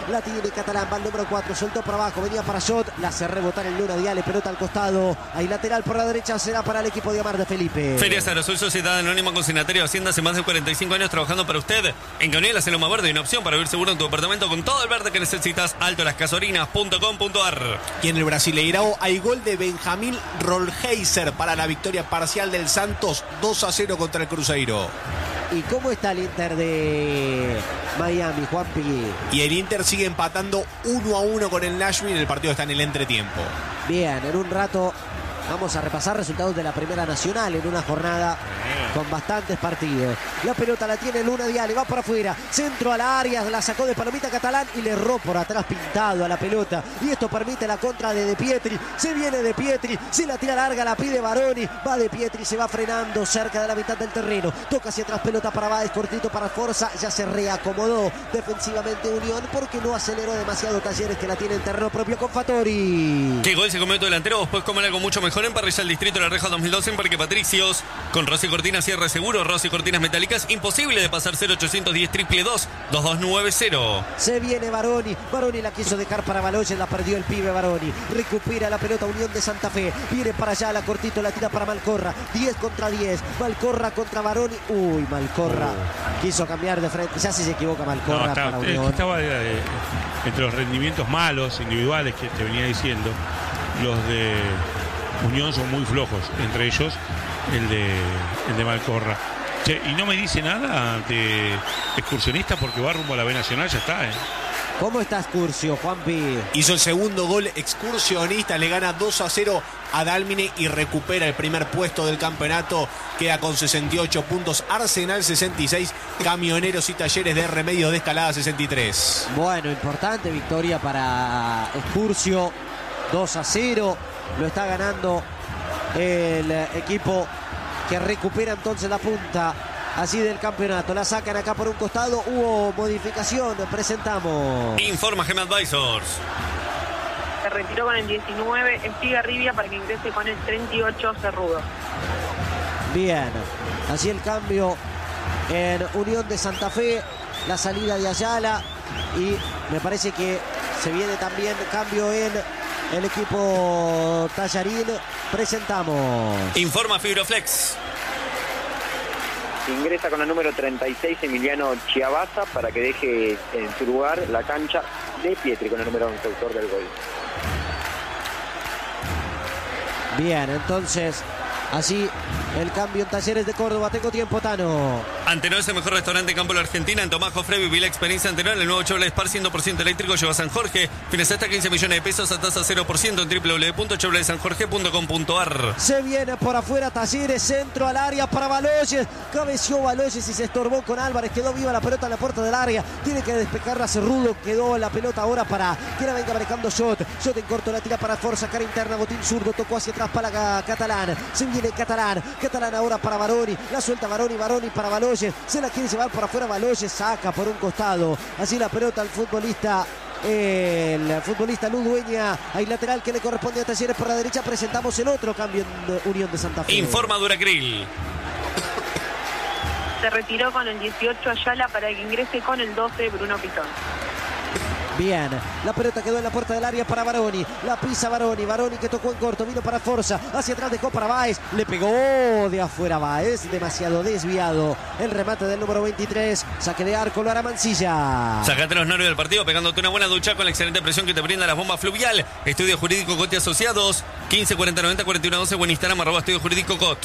La tiene Catalán, va el número 4, soltó por abajo, venía para Shot, la hace rebotar en Luna Diale, pelota al costado, ahí lateral por la derecha, será para el equipo de Omar de Felipe. Ferias Aerosol, Sociedad Anónima Consignatario de Hacienda, hace más de 45 años trabajando para usted. En Cañuelas, en Loma Verde, una opción para vivir seguro en tu departamento con todo el verde que necesitas. altolascasorinas.com.ar. Y en el Brasileirao hay gol de Benjamín Rolheiser para la victoria parcial del Santos 2-0 contra el Cruzeiro. ¿Y cómo está el Inter de Miami, Juanpi? Y el Inter sigue empatando 1-1 con el Nashville. El partido está en el entretiempo. Bien, en un rato vamos a repasar resultados de la Primera Nacional en una jornada con bastantes partidos. La pelota la tiene Luna Diale, va para afuera, centro a la área, la sacó de Palomita Catalán y le erró por atrás pintado a la pelota. Y esto permite la contra de Pietri. Se viene De Pietri, se la tira larga, la pide Baroni. Va De Pietri, se va frenando cerca de la mitad del terreno. Toca hacia atrás, pelota para Báez, cortito para Forza. Ya se reacomodó defensivamente Unión porque no aceleró demasiado Talleres, que la tiene en terreno propio con Fattori. ¿Qué gol se comió tu delantero? Después comer algo mucho mejor en Parrilla el Distrito de La Reja 2012 en Parque Patricios. Con Rossi Cortinas cierre seguro, Rossi Cortinas metálicas. Imposible de pasar 0810 222 2290. Se viene Baroni. Baroni la quiso dejar para Baloyes, la perdió el pibe Baroni. Recupera la pelota Unión de Santa Fe. Viene para allá, la cortito, la tira para Malcorra. 10 contra 10. Malcorra contra Baroni. Uy, Malcorra quiso cambiar de frente. Ya si se equivoca Malcorra para Unión. Estaba entre los rendimientos malos, individuales que te venía diciendo. Los de Unión son muy flojos, entre ellos el de Malcorra. Che, y no me dice nada de excursionista porque va rumbo a la B Nacional, ya está, ¿Cómo está Excursio, Juanpi? Hizo el segundo gol excursionista, le gana 2-0 a Dálmine y recupera el primer puesto del campeonato. Queda con 68 puntos, Arsenal 66, Camioneros y Talleres de Remedios de Escalada 63. Bueno, importante victoria para Excursio, 2-0, lo está ganando el equipo que recupera entonces la punta así del campeonato. La sacan acá por un costado, hubo modificación, presentamos. Informa Gem Advisors. Se retiró con el 19 Estigarribia para que ingrese con el 38 Cerrudo. Bien, así el cambio en Unión de Santa Fe, la salida de Ayala y me parece que se viene también cambio en el equipo Tallarín. Presentamos. Informa Fibroflex. Ingresa con el número 36 Emiliano Chiabaza para que deje en su lugar la cancha de Pietri con el número 11, autor del gol. Bien, entonces así el cambio en Talleres de Córdoba. Tengo tiempo, Tano. Antenor es el mejor restaurante en Campo de la Argentina. En Tomás Jofre viví la experiencia Antenor. El nuevo Chevrolet Spark 100% eléctrico lleva a San Jorge. Fines hasta 15 millones de pesos a tasa 0% en www.chevroletsanjorge.com.ar. Se viene por afuera Talleres, centro al área para Baloyes. Cabeció Baloyes y se estorbó con Álvarez. Quedó viva la pelota en la puerta del área. Tiene que despejarla Cerrudo. Quedó la pelota ahora para que la venga manejando Shot. Shot en corto, la tira para Forza, cara interna, botín zurdo. Tocó hacia atrás para Catalán. Se viene Catalán. Catalán ahora para Baroni. La suelta Baroni para Baloyes. Se la quiere llevar por afuera Baloyes. Saca por un costado. Así la pelota al futbolista. El futbolista Ludueña. Hay lateral que le corresponde a Talleres por la derecha. Presentamos el otro cambio en Unión de Santa Fe. Informa Duracril. Se retiró con el 18 Ayala para que ingrese con el 12 Bruno Pitón. Bien, la pelota quedó en la puerta del área para Baroni. La pisa Baroni que tocó en corto, vino para Forza. Hacia atrás dejó para Báez. Le pegó de afuera Báez. Demasiado desviado. El remate del número 23. Saque de arco, lo hará Mancilla. Sacate los nervios del partido pegándote una buena ducha con la excelente presión que te brinda las bombas Fluvial. Estudio Jurídico Cot y Asociados. 15 40 90 41 12. Buen Instagram @Estudio Jurídico Cot.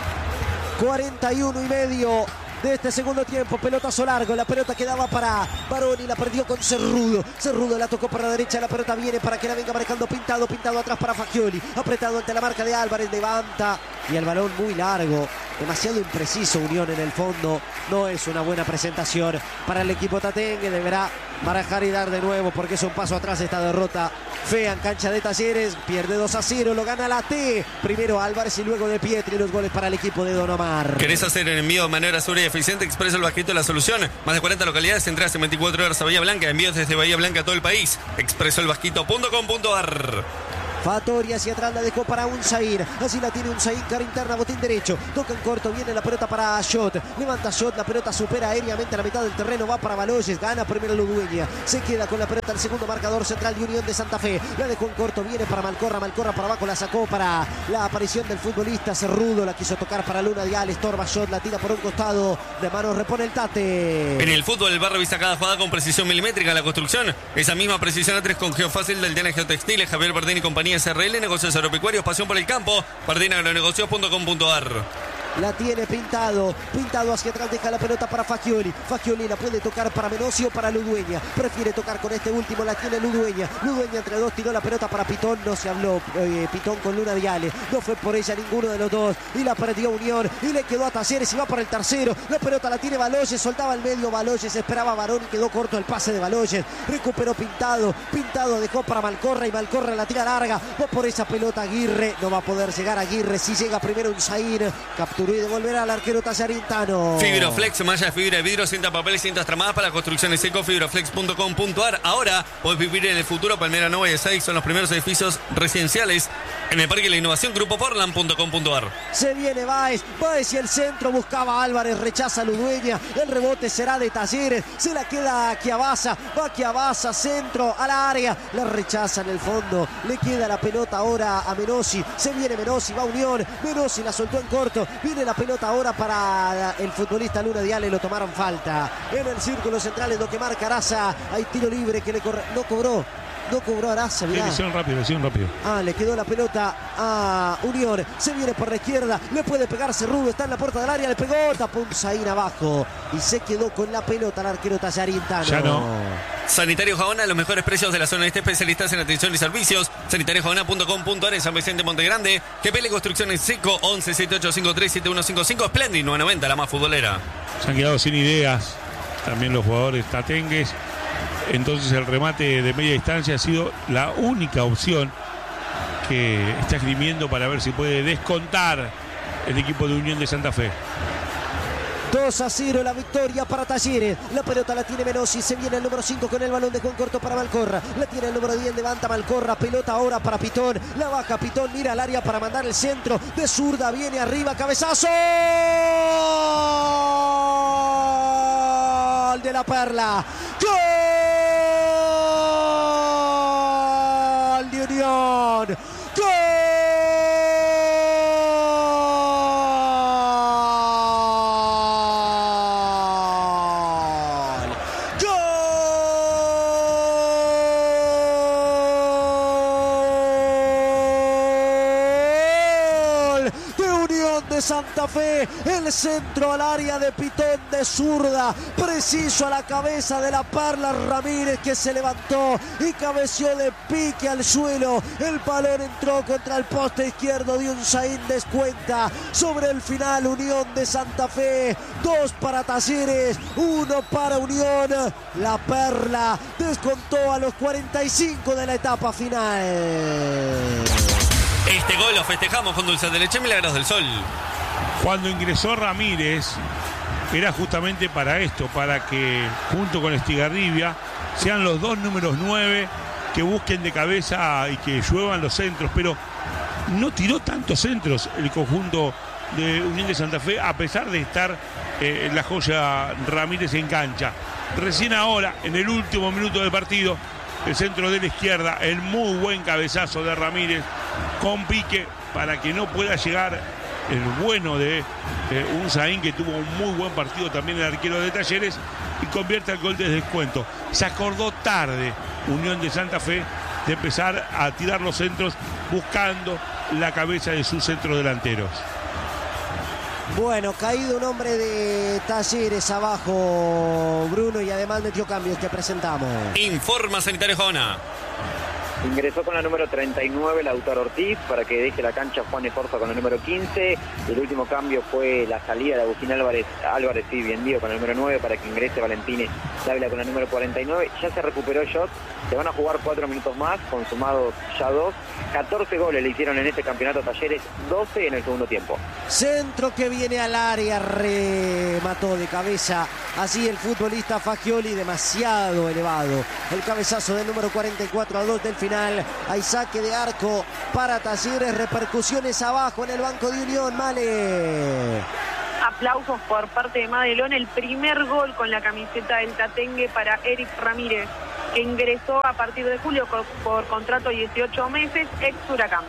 41:30 de este segundo tiempo. Pelotazo largo, la pelota quedaba para Baroni, la perdió con Cerrudo. Cerrudo la tocó por la derecha, la pelota viene para que la venga marcando Pintado atrás para Fagioli. Apretado ante la marca de Álvarez, levanta y el balón muy largo. Demasiado impreciso Unión en el fondo. No es una buena presentación para el equipo tatengue. Deberá barajar y dar de nuevo porque es un paso atrás esta derrota fea en cancha de Talleres. Pierde 2-0, lo gana la T. Primero Álvarez y luego de Pietri. Los goles para el equipo de Don Omar. ¿Querés hacer el envío de manera segura y eficiente? Expreso el Vasquito la solución. Más de 40 localidades, entradas en 24 horas a Bahía Blanca. Envíos desde Bahía Blanca a todo el país. Expresoelvasquito.com.ar. Fattori hacia atrás, la dejó para Unzaín. Así la tiene Unzaín, cara interna, botín derecho. Toca en corto, viene la pelota para Shot. Levanta Shot, la pelota supera aéreamente a la mitad del terreno. Va para Baloyes, gana primero Ludueña. Se queda con la pelota el segundo marcador central de Unión de Santa Fe. La dejó en corto, viene para Malcorra. Malcorra para abajo, la sacó para la aparición del futbolista Cerrudo. La quiso tocar para Luna Dial. Estorba Shot, la tira por un costado. De manos repone el Tate. En el fútbol, el barrio vista cada jugada con precisión milimétrica. La construcción, esa misma precisión a 3 con Geofácil del Diana Geotextiles, Javier Bardini y compañía SRL, negocios agropecuarios, pasión por el campo, bardinaagronegocios.com.ar. La tiene Pintado hacia atrás, deja la pelota para Fagioli. Fagioli la puede tocar para Menossi o para Ludueña. Prefiere tocar con este último, la tiene Ludueña. Ludueña entre dos, tiró la pelota para Pitón. No se habló Pitón con Luna Viale. No fue por ella ninguno de los dos. Y la perdió Unión. Y le quedó a Talleres y va para el tercero. La pelota la tiene Baloyes, soltaba el medio Baloyes. Esperaba Barón y quedó corto el pase de Baloyes. Recuperó Pintado. Pintado dejó para Malcorra y Malcorra la tira larga. Va por esa pelota Aguirre. No va a poder llegar Aguirre. Si llega primero Unzaín. Capturó y devolverá al arquero Tallarintano. Fibroflex, malla de fibra de vidrio, cinta papel y cintas tramadas para construcciones seco, fibroflex.com.ar. Ahora podés vivir en el futuro. Palmera Nova y Essex son los primeros edificios residenciales en el Parque de la Innovación. Grupoportland.com.ar. Se viene Báez y el centro buscaba Álvarez, rechaza Ludueña. El rebote será de Talleres. Se la queda a Chiavasa. Va Chiavasa, centro a la área. La rechaza en el fondo. Le queda la pelota ahora a Menossi. Se viene Menossi, va Unión. Menossi la soltó en corto. Viene la pelota ahora para el futbolista Luna Diale. Lo tomaron falta. En el círculo central es lo que marca Araza. Hay tiro libre que le corre. No cobró Araza, mirá. Lesión rápido. Le quedó la pelota a Unión. Se viene por la izquierda. Le puede pegar Cerrudo. Está en la puerta del área. Le pegó. Tapó Unzaín abajo. Y se quedó con la pelota el arquero Tallarintano. Ya no. Sanitario Jabona, los mejores precios de la zona este, especialistas en atención y servicios. Sanitariojabona.com.ar en San Vicente Montegrande. GPL Construcciones Seco, 11 7853 7155. Splendid 990, la más futbolera. Se han quedado sin ideas también los jugadores tatengues. Entonces el remate de media distancia ha sido la única opción que está esgrimiendo para ver si puede descontar el equipo de Unión de Santa Fe. 2-0 la victoria para Talleres. La pelota la tiene Menossi. Se viene el número 5 con el balón de Juan corto para Malcorra. La tiene el número 10, levanta Malcorra. Pelota ahora para Pitón. La baja Pitón, mira al área para mandar el centro. De zurda viene arriba, cabezazo. Gol de la Perla. Gol de Unión. Gol. Santa Fe, el centro al área de Pitón de zurda, preciso a la cabeza de la Perla Ramírez, que se levantó y cabeció de pique al suelo. El balón entró contra el poste izquierdo de Unzaín, descuenta sobre el final Unión de Santa Fe. 2 para Talleres, 1 para Unión. La Perla descontó a los 45 de la etapa final. Este gol lo festejamos con dulce de leche Milagros del Sol. Cuando ingresó Ramírez era justamente para esto, para que junto con Estigarribia sean los dos números 9 que busquen de cabeza y que lluevan los centros, pero no tiró tantos centros el conjunto de Unión de Santa Fe, a pesar de estar la joya Ramírez en cancha. Recién ahora, en el último minuto del partido, el centro de la izquierda, el muy buen cabezazo de Ramírez con pique para que no pueda llegar el bueno de Unzaín, que tuvo un muy buen partido también el arquero de Talleres, y convierte el gol de descuento. Se acordó tarde Unión de Santa Fe de empezar a tirar los centros buscando la cabeza de sus centrodelanteros. Bueno, caído un hombre de Talleres abajo, Bruno, y además metió cambios que presentamos. Informa Sanitario Jabona. Ingresó con la número 39 Lautaro Ortiz para que deje la cancha Juan Esforza con el número 15. El último cambio fue la salida de Agustín Álvarez, sí, bien digo, con el número 9 para que ingrese Valentine Dávila con el número 49. Ya se recuperó Shot. Se van a jugar 4 minutos más, consumados ya 2. 14 goles le hicieron en este campeonato Talleres, 12 en el segundo tiempo. Centro que viene al área, remató de cabeza así el futbolista Fagioli, demasiado elevado. El cabezazo del número 44 a 2 del final. final. Hay saque de arco para Talleres, repercusiones abajo en el banco de Unión. Male. Aplausos por parte de Madelón. El primer gol con la camiseta del Tatengue para Eric Ramírez, que ingresó a partir de julio por contrato 18 meses, ex Huracán.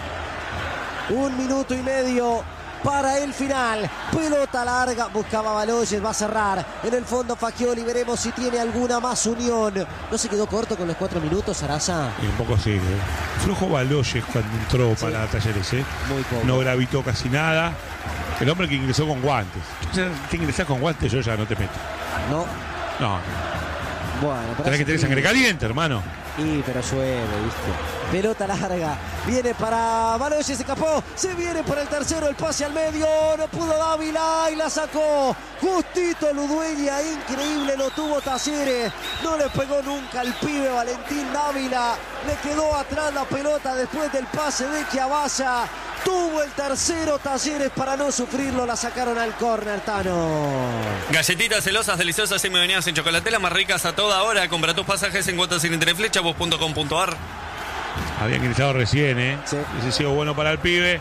1 minuto y medio para el final. Pelota larga, buscaba Baloyes, va a cerrar. En el fondo Fagioli, veremos si tiene alguna más Unión. ¿No se quedó corto con los 4 minutos, Araya? Un poco sí. Flojo Baloyes cuando entró para Talleres. Muy poco. No gravitó casi nada. El hombre que ingresó con guantes. Si ingresás con guantes, yo ya no te meto. No. No. Bueno, tenés que tener sangre caliente, hermano. Sí, pero llueve, ¿viste? Pelota larga. Viene para Baloyes, se escapó. Se viene por el tercero, el pase al medio. No pudo Dávila y la sacó. Justito Ludueña, increíble, lo tuvo Talleres. No le pegó nunca al pibe Valentín Dávila. Le quedó atrás la pelota después del pase de Chiavassa. Tuvo el tercero Talleres para no sufrirlo. La sacaron al córner, Tano. Galletitas celosas, deliciosas y medianas en chocolatela, más ricas a toda hora. Compra tus pasajes en cuotas sin interés, flechavos.com.ar. Había ingresado recién, Sí. Ese sido bueno para el pibe.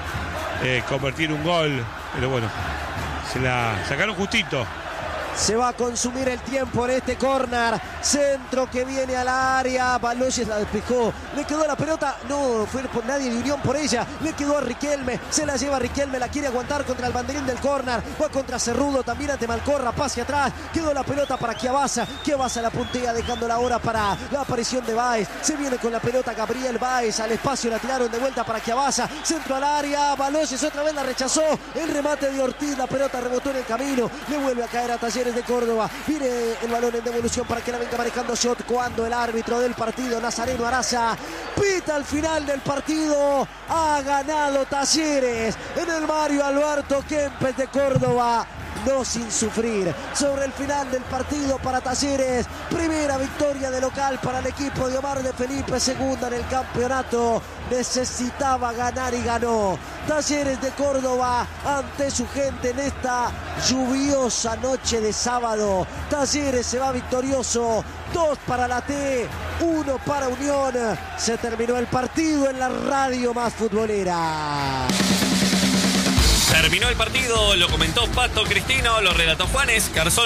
Convertir un gol. Pero bueno, se la sacaron justito. Se va a consumir el tiempo en este córner. Centro que viene al área. Baloyes la despejó. Le quedó la pelota. No fue por nadie de Unión por ella. Le quedó a Riquelme. Se la lleva Riquelme. La quiere aguantar contra el banderín del córner. Va contra Cerrudo. También ante Malcorra. Pase atrás. Quedó la pelota para Chiavassa. Chiavassa la puntea dejándola ahora para la aparición de Báez. Se viene con la pelota Gabriel Báez. Al espacio la tiraron de vuelta para Chiavassa. Centro al área. Baloyes otra vez la rechazó. El remate de Ortiz. La pelota rebotó en el camino. Le vuelve a caer a Talleres de Córdoba. Viene el balón en devolución para que la venga manejando Shot cuando el árbitro del partido, Nazareno Araza, pita al final del partido. Ha ganado Talleres en el Mario Alberto Kempes de Córdoba. No sin sufrir. Sobre el final del partido para Talleres. Primera victoria de local para el equipo de Omar de Felipe. Segunda en el campeonato. Necesitaba ganar y ganó. Talleres de Córdoba ante su gente en esta lluviosa noche de sábado. Talleres se va victorioso. 2 para la T, 1 para Unión. Se terminó el partido en la radio más futbolera. Terminó el partido, lo comentó Pato Cristino, lo relató Juanes Garzón.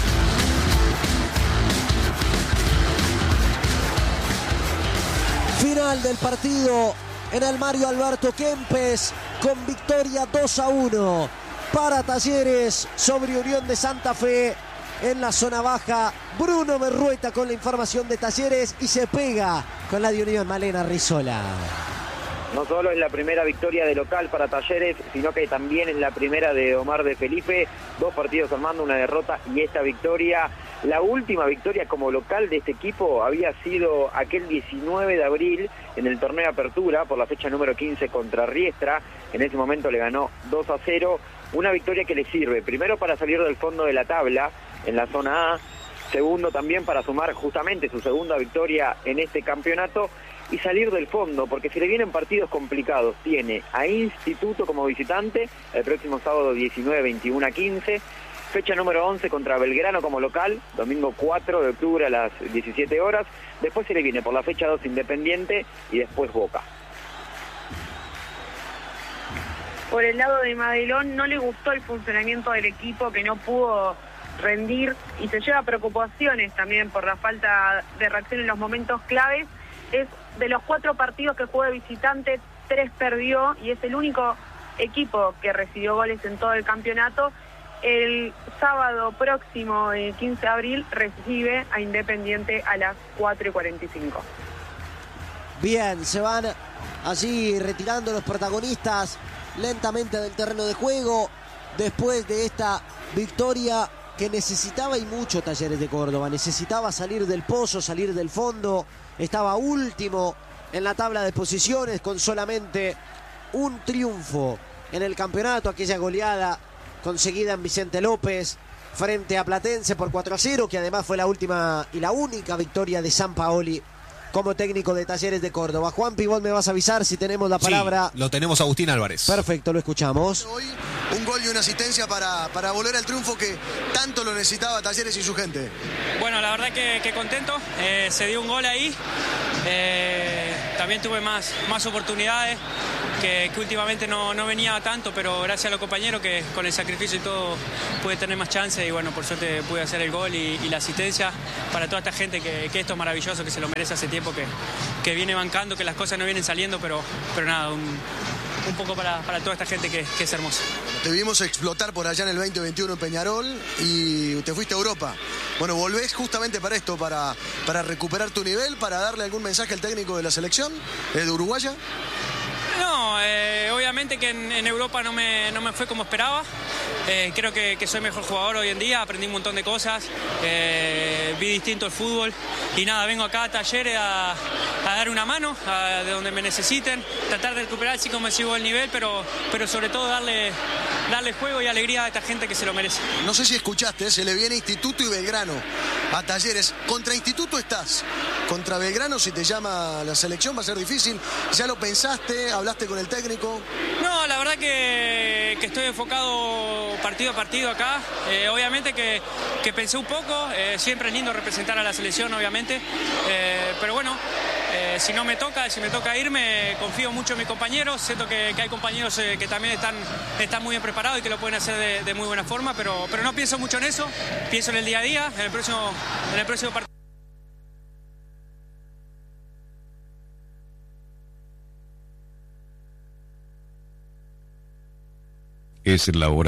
Final del partido en el Mario Alberto Kempes con victoria 2-1 para Talleres sobre Unión de Santa Fe en la zona baja. Bruno Berrueta con la información de Talleres y se pega con la de Unión. Malena Rizola. No solo es la primera victoria de local para Talleres, sino que también es la primera de Omar de Felipe. 2 partidos al mando, una derrota y esta victoria. La última victoria como local de este equipo había sido aquel 19 de abril en el torneo de apertura por la fecha número 15 contra Riestra. En ese momento le ganó 2-0. Una victoria que le sirve primero para salir del fondo de la tabla en la zona A. Segundo también para sumar justamente su segunda victoria en este campeonato y salir del fondo, porque si le vienen partidos complicados, tiene a Instituto como visitante el próximo sábado 19, 21 a 15, fecha número 11 contra Belgrano como local, domingo 4 de octubre a las 17 horas, después se le viene por la fecha 2 Independiente y después Boca. Por el lado de Madelón no le gustó el funcionamiento del equipo, que no pudo rendir y se lleva preocupaciones también por la falta de reacción en los momentos claves. Es de los 4 partidos que jugó de visitante, 3 perdió y es el único equipo que recibió goles en todo el campeonato. El sábado próximo, 15 de abril, recibe a Independiente a las 4:45. Bien, se van allí retirando los protagonistas lentamente del terreno de juego después de esta victoria que necesitaba y mucho Talleres de Córdoba. Necesitaba salir del pozo, salir del fondo. Estaba último en la tabla de posiciones con solamente un triunfo en el campeonato. Aquella goleada conseguida en Vicente López frente a Platense por 4-0, que además fue la última y la única victoria de Sampaoli como técnico de Talleres de Córdoba. Juanpi, vos me vas a avisar si tenemos la palabra. Sí, lo tenemos Agustín Álvarez. Perfecto, lo escuchamos. Hoy un gol y una asistencia para volver al triunfo que tanto lo necesitaba Talleres y su gente. Bueno, la verdad que contento. Se dio un gol ahí. También tuve más oportunidades que últimamente no venía tanto, pero gracias a los compañeros que con el sacrificio y todo pude tener más chances y bueno, por suerte pude hacer el gol y la asistencia para toda esta gente que esto es maravilloso, que se lo merece hace tiempo, que viene bancando, que las cosas no vienen saliendo, pero nada, un poco para toda esta gente que es hermosa. Te vimos explotar por allá en el 2021 en Peñarol y te fuiste a Europa. Bueno, volvés justamente para esto, para recuperar tu nivel, para darle algún mensaje al técnico de la selección de Uruguaya. No, obviamente que en Europa no me fue como esperaba. Creo que soy mejor jugador hoy en día, aprendí un montón de cosas, vi distinto el fútbol y nada, vengo acá a Talleres a dar una mano de donde me necesiten, tratar de recuperar, así como decís vos, el nivel, pero sobre todo darle juego y alegría a esta gente que se lo merece. No sé si escuchaste, se le viene Instituto y Belgrano a Talleres. Contra Instituto estás, contra Belgrano si te llama la selección va a ser difícil. ¿Ya lo pensaste? ¿Hablaste con el técnico? No, la verdad que estoy enfocado partido a partido acá. Obviamente que pensé un poco, siempre es lindo representar a la selección, obviamente, pero bueno, si me toca irme, confío mucho en mis compañeros, siento que hay compañeros que también están muy bien preparados y que lo pueden hacer de muy buena forma, pero no pienso mucho en eso, pienso en el día a día, en el próximo partido. Es la hora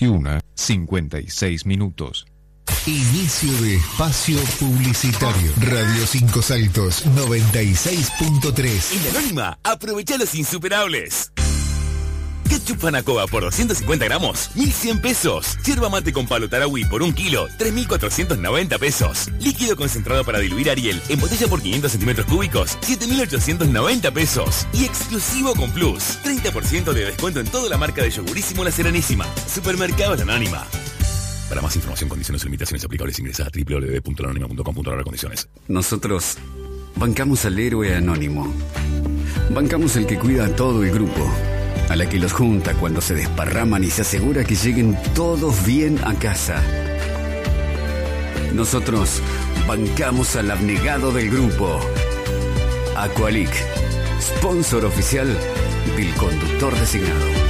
21:56. Inicio de espacio publicitario. Radio 5 Saltos 96.3. En Anónima, aprovecha los insuperables. Ketchup Fanacoa por 250 gramos, 1.100 pesos. Yerba mate con palo Tarahui por 1 kilo, 3.490 pesos. Líquido concentrado para diluir Ariel en botella por 500 centímetros cúbicos, 7.890 pesos. Y exclusivo con Plus, 30% de descuento en toda la marca de yogurísimo La Serenísima. Supermercados La Anónima. Para más información, condiciones y limitaciones aplicables, ingresa a www.lanonima.com.ar/condiciones. Nosotros bancamos al héroe anónimo. Bancamos el que cuida a todo el grupo. A la que los junta cuando se desparraman y se asegura que lleguen todos bien a casa. Nosotros bancamos al abnegado del grupo. Aqualic, sponsor oficial del conductor designado.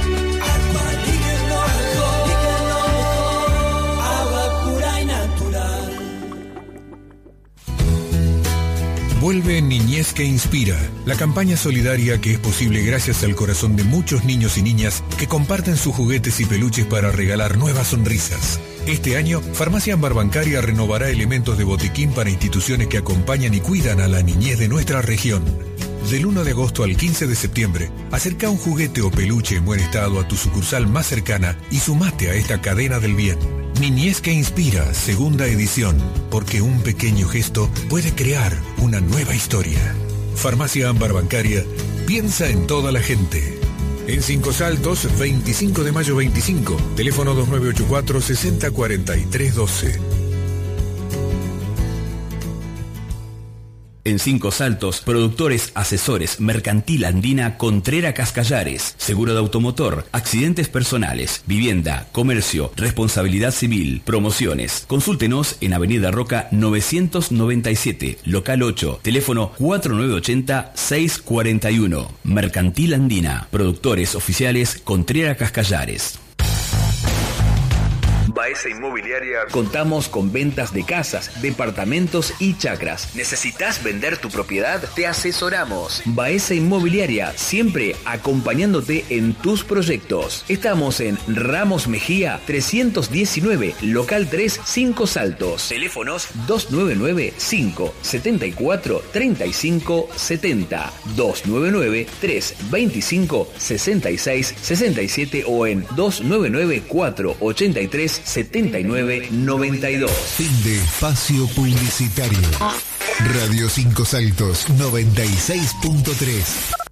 Vuelve Niñez que Inspira, la campaña solidaria que es posible gracias al corazón de muchos niños y niñas que comparten sus juguetes y peluches para regalar nuevas sonrisas. Este año, Farmacia Ámbar Bancaria renovará elementos de botiquín para instituciones que acompañan y cuidan a la niñez de nuestra región. Del 1 de agosto al 15 de septiembre, acerca un juguete o peluche en buen estado a tu sucursal más cercana y sumate a esta cadena del bien. Niñez que Inspira, segunda edición, porque un pequeño gesto puede crear una nueva historia. Farmacia Ámbar Bancaria, piensa en toda la gente. En 5 Saltos, 25 de mayo 25, teléfono 2984-604312. En 5 Saltos, productores, asesores, Mercantil Andina, Contrera Cascallares, seguro de automotor, accidentes personales, vivienda, comercio, responsabilidad civil, promociones. Consúltenos en Avenida Roca 997, local 8, teléfono 4980-641. Mercantil Andina, productores oficiales, Contrera Cascallares. Baeza Inmobiliaria. Contamos con ventas de casas, departamentos y chacras. ¿Necesitas vender tu propiedad? Te asesoramos. Baeza Inmobiliaria, siempre acompañándote en tus proyectos. Estamos en Ramos Mejía 319, local 3, 5 Saltos. Teléfonos 299-574-3570, 299-325-6667 o en 299-483-7992. Fin de espacio publicitario. Radio 5 Saltos 96.3.